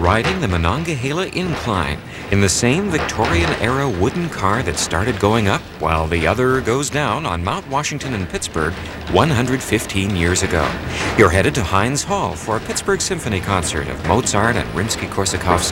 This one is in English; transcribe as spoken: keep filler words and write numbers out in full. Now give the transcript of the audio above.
riding the Monongahela Incline in the same Victorian-era wooden car that started going up while the other goes down on Mount Washington in Pittsburgh one hundred fifteen years ago. You're headed to Heinz Hall for a Pittsburgh Symphony concert of Mozart and Rimsky-Korsakov's